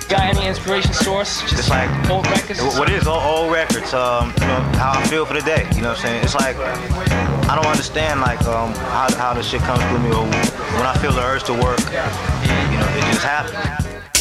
Got any inspiration source? Just It's like old records? what is old records? How I feel for the day. You know what I'm saying? It's like I don't understand like how the shit comes through me, or when I feel the urge to work, it just happens.